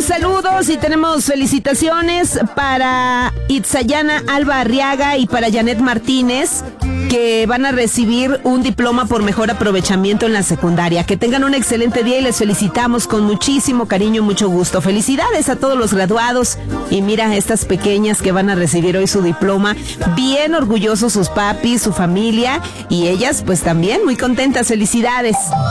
tenemos saludos y tenemos felicitaciones para Itzayana Alba Arriaga y para Janet Martínez, que van a recibir un diploma por mejor aprovechamiento en la secundaria. Que tengan un excelente día y les felicitamos con muchísimo cariño y mucho gusto. Felicidades a todos los graduados. Y mira a estas pequeñas que van a recibir hoy su diploma. Bien orgullosos sus papis, su familia y ellas pues también muy contentas. Felicidades.